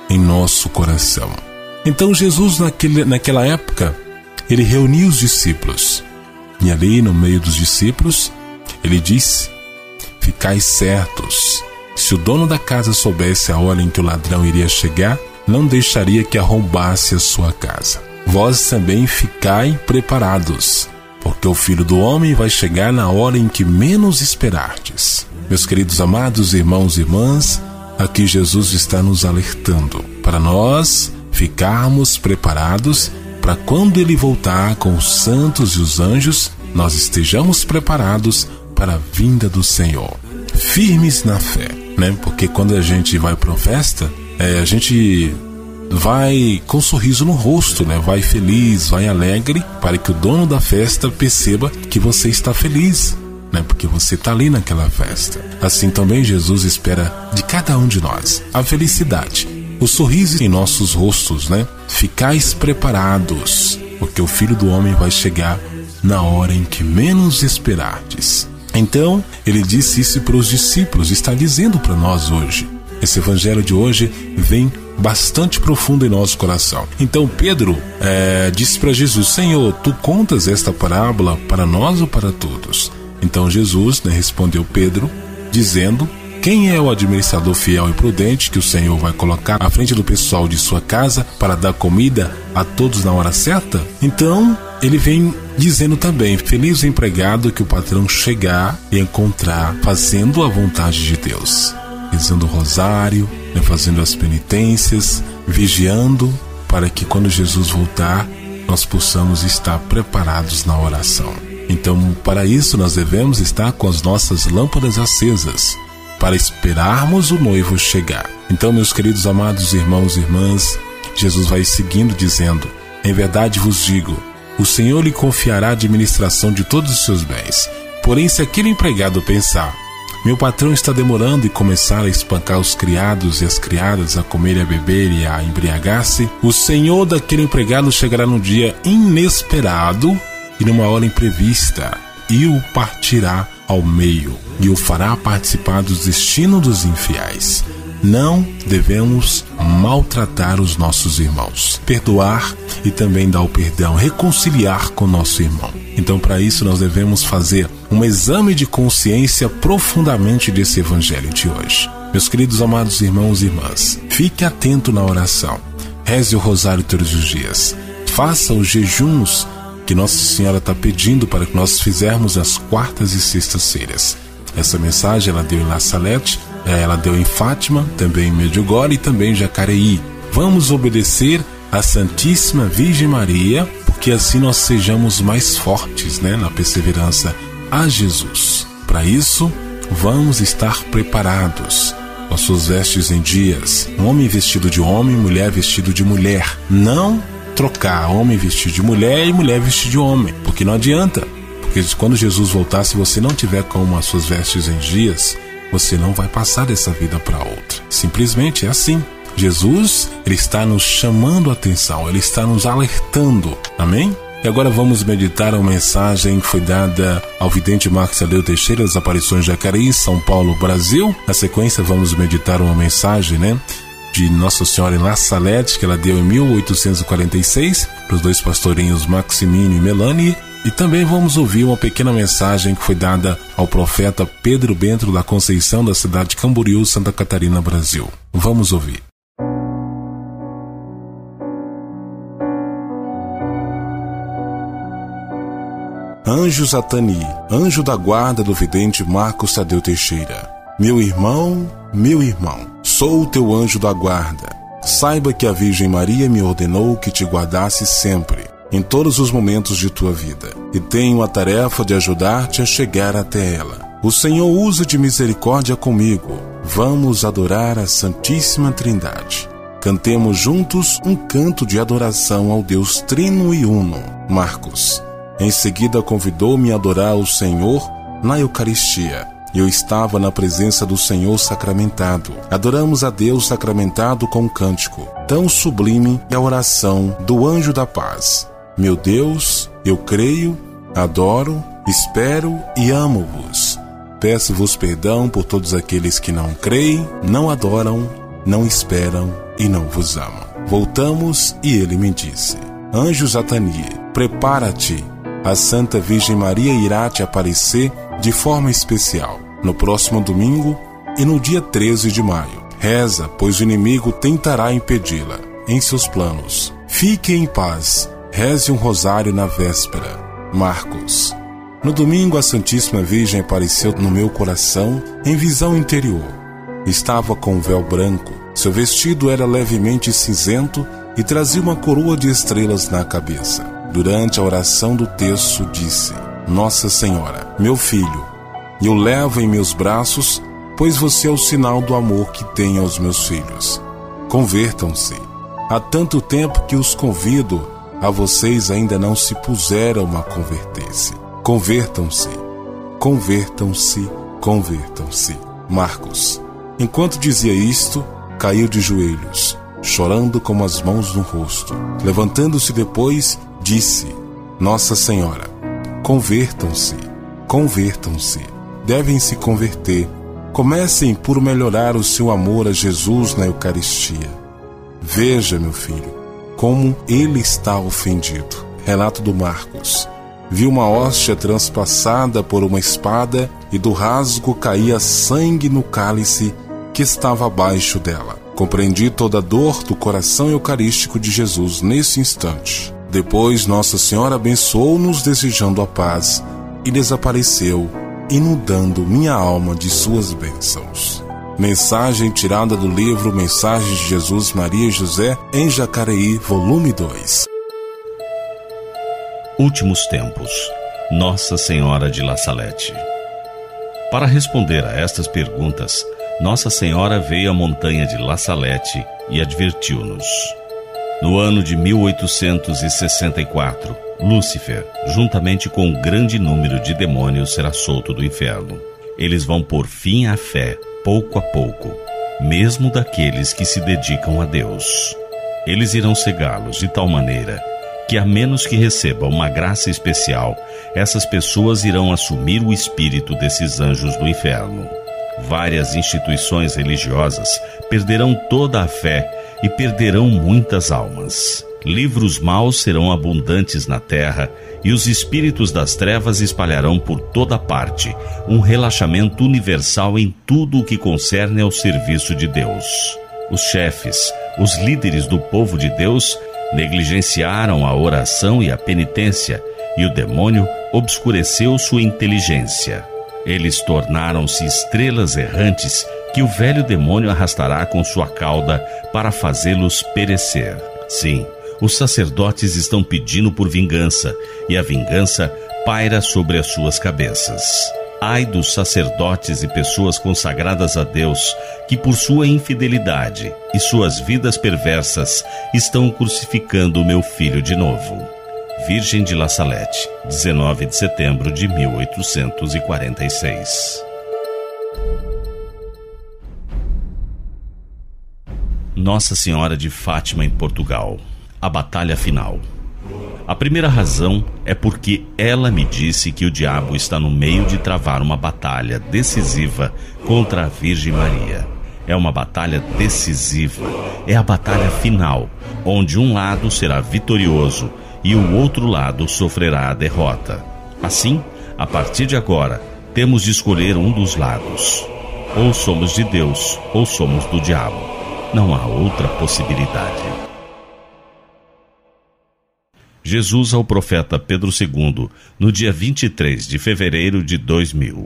em nosso coração. Então Jesus, naquela época, ele reuniu os discípulos. E ali, no meio dos discípulos, ele disse: ficai certos, se o dono da casa soubesse a hora em que o ladrão iria chegar, não deixaria que arrombasse a sua casa. Vós também ficai preparados, porque o Filho do Homem vai chegar na hora em que menos esperardes. Meus queridos amados irmãos e irmãs, aqui Jesus está nos alertando para nós ficarmos preparados para quando Ele voltar com os santos e os anjos, nós estejamos preparados para a vinda do Senhor, firmes na fé, né? Porque quando a gente vai para uma festa, a gente vai com um sorriso no rosto, né? Vai feliz, vai alegre, para que o dono da festa perceba que você está feliz, né? Porque você está ali naquela festa. Assim também Jesus espera de cada um de nós a felicidade, o sorriso em nossos rostos, né? Ficais preparados, porque o Filho do Homem vai chegar na hora em que menos esperardes. Então, ele disse isso para os discípulos, está dizendo para nós hoje. Esse evangelho de hoje vem bastante profundo em nosso coração. Então Pedro disse para Jesus: Senhor, tu contas esta parábola para nós ou para todos? Então Jesus, respondeu Pedro, dizendo: quem é o administrador fiel e prudente que o Senhor vai colocar à frente do pessoal de sua casa para dar comida a todos na hora certa? Então ele vem dizendo também: feliz o empregado que o patrão chegar e encontrar fazendo a vontade de Deus, rezando o rosário, fazendo as penitências, vigiando, para que quando Jesus voltar, nós possamos estar preparados na oração. Então, para isso, nós devemos estar com as nossas lâmpadas acesas, para esperarmos o noivo chegar. Então, meus queridos amados irmãos e irmãs, Jesus vai seguindo dizendo: em verdade vos digo, o Senhor lhe confiará a administração de todos os seus bens. Porém, se aquele empregado pensar: meu patrão está demorando, e começar a espancar os criados e as criadas, a comer e a beber e a embriagar-se, o senhor daquele empregado chegará num dia inesperado e numa hora imprevista, e o partirá ao meio, e o fará participar dos destinos dos infiéis. Não devemos maltratar os nossos irmãos, perdoar e também dar o perdão, reconciliar com o nosso irmão. Então, para isso, nós devemos fazer um exame de consciência profundamente desse evangelho de hoje. Meus queridos amados irmãos e irmãs, fique atento na oração, reze o rosário todos os dias, faça os jejuns que Nossa Senhora está pedindo para que nós fizermos às quartas e sextas-feiras. Essa mensagem ela deu em La Salette, ela deu em Fátima, também em Medjugorje e também em Jacareí. Vamos obedecer à Santíssima Virgem Maria, porque assim nós sejamos mais fortes, na perseverança a Jesus. Para isso, vamos estar preparados, com as suas vestes em dias, um homem vestido de homem, mulher vestido de mulher. Não trocar homem vestido de mulher e mulher vestido de homem, porque não adianta. Porque quando Jesus voltar, se você não tiver com as suas vestes em dias, você não vai passar dessa vida para outra. Simplesmente é assim. Jesus, ele está nos chamando a atenção, ele está nos alertando. Amém? E agora vamos meditar uma mensagem que foi dada ao vidente Marcos Tadeu Teixeira, das Aparições de Jacareí, São Paulo, Brasil. Na sequência, vamos meditar uma mensagem, de Nossa Senhora em La Salette, que ela deu em 1846, para os dois pastorinhos Maximínio e Melanie. E também vamos ouvir uma pequena mensagem que foi dada ao profeta Pedro Bento da Conceição, da cidade de Camboriú, Santa Catarina, Brasil. Vamos ouvir. Anjo Satani, anjo da guarda do vidente Marcos Tadeu Teixeira. Meu irmão, sou o teu anjo da guarda. Saiba que a Virgem Maria me ordenou que te guardasse sempre, em todos os momentos de tua vida, e tenho a tarefa de ajudar-te a chegar até ela. O Senhor usa de misericórdia comigo. Vamos adorar a Santíssima Trindade. Cantemos juntos um canto de adoração ao Deus Trino e Uno. Marcos. Em seguida convidou-me a adorar o Senhor na Eucaristia. Eu estava na presença do Senhor sacramentado. Adoramos a Deus sacramentado com um cântico tão sublime e a oração do anjo da paz. Meu Deus, eu creio, adoro, espero e amo-vos. Peço-vos perdão por todos aqueles que não creem, não adoram, não esperam e não vos amam. Voltamos e ele me disse: Anjos Atanie, prepara-te, a Santa Virgem Maria irá te aparecer de forma especial no próximo domingo e no dia 13 de maio. Reza, pois o inimigo tentará impedi-la em seus planos. Fique em paz, reze um rosário na véspera. Marcos. No domingo, a Santíssima Virgem apareceu no meu coração em visão interior. Estava com um véu branco, seu vestido era levemente cinzento e trazia uma coroa de estrelas na cabeça. Durante a oração do terço, disse: Nossa Senhora, meu filho, eu levo em meus braços, pois você é o sinal do amor que tenho aos meus filhos. Convertam-se. Há tanto tempo que os convido, a vocês ainda não se puseram a converter-se. Convertam-se, convertam-se, convertam-se. Marcos. Enquanto dizia isto, caiu de joelhos, chorando com as mãos no rosto. Levantando-se depois, disse: Nossa Senhora, convertam-se, convertam-se. Devem se converter. Comecem por melhorar o seu amor a Jesus na Eucaristia. Veja, meu filho, como ele está ofendido. Relato do Marcos. Vi uma hóstia transpassada por uma espada e do rasgo caía sangue no cálice que estava abaixo dela. Compreendi toda a dor do coração eucarístico de Jesus nesse instante. Depois Nossa Senhora abençoou-nos desejando a paz e desapareceu, inundando minha alma de suas bênçãos. Mensagem tirada do livro Mensagens de Jesus, Maria e José, em Jacareí, volume 2. Últimos tempos. Nossa Senhora de La Salette. Para responder a estas perguntas, Nossa Senhora veio à montanha de La Salette e advertiu-nos. No ano de 1864, Lúcifer, juntamente com um grande número de demônios, será solto do inferno. Eles vão pôr fim à fé, pouco a pouco, mesmo daqueles que se dedicam a Deus. Eles irão cegá-los de tal maneira que, a menos que recebam uma graça especial, essas pessoas irão assumir o espírito desses anjos do inferno. Várias instituições religiosas perderão toda a fé e perderão muitas almas. Livros maus serão abundantes na terra e os espíritos das trevas espalharão por toda parte um relaxamento universal em tudo o que concerne ao serviço de Deus. Os chefes, os líderes do povo de Deus, negligenciaram a oração e a penitência, e o demônio obscureceu sua inteligência. Eles tornaram-se estrelas errantes que o velho demônio arrastará com sua cauda para fazê-los perecer. Sim, os sacerdotes estão pedindo por vingança, e a vingança paira sobre as suas cabeças. Ai dos sacerdotes e pessoas consagradas a Deus, que por sua infidelidade e suas vidas perversas estão crucificando o meu filho de novo. Virgem de La Salette, 19 de setembro de 1846. Nossa Senhora de Fátima em Portugal. A batalha final. A primeira razão é porque ela me disse que o diabo está no meio de travar uma batalha decisiva contra a Virgem Maria. É uma batalha decisiva, é a batalha final, onde um lado será vitorioso e o outro lado sofrerá a derrota. Assim, a partir de agora, temos de escolher um dos lados. Ou somos de Deus, ou somos do diabo. Não há outra possibilidade. Jesus ao profeta Pedro II, no dia 23 de fevereiro de 2000.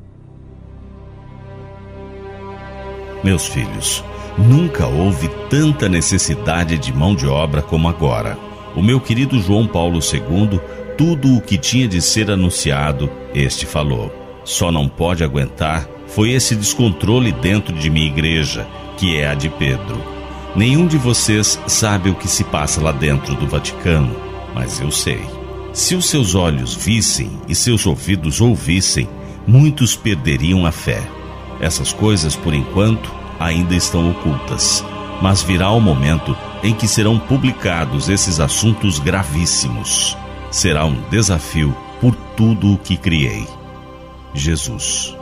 Meus filhos, nunca houve tanta necessidade de mão de obra como agora. O meu querido João Paulo II, tudo o que tinha de ser anunciado, este falou. Só não pode aguentar foi esse descontrole dentro de minha igreja, que é a de Pedro. Nenhum de vocês sabe o que se passa lá dentro do Vaticano, mas eu sei. Se os seus olhos vissem e seus ouvidos ouvissem, muitos perderiam a fé. Essas coisas, por enquanto, ainda estão ocultas, mas virá o momento em que serão publicados esses assuntos gravíssimos. Será um desafio por tudo o que criei. Jesus.